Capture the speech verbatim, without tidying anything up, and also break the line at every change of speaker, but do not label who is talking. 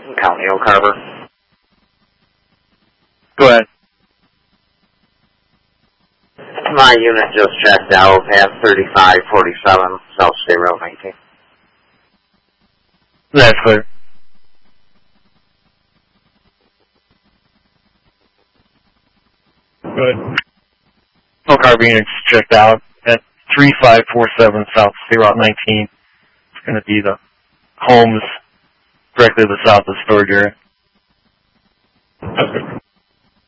County Oak Harbor.
Go ahead.
My unit just checked out at thirty-five forty-seven South State Road nineteen.
That's clear. Good. Oak Harbor units checked out at three five four seven South State Route nineteen. It's going to be the homes directly to the south of the storage area. That's good.